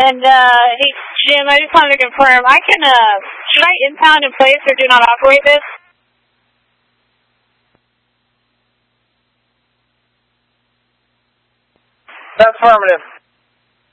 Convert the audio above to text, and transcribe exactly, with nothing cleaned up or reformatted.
And, uh, hey, Jim, I just wanted to confirm, I can, uh, should I impound in place or do not operate this? That's affirmative.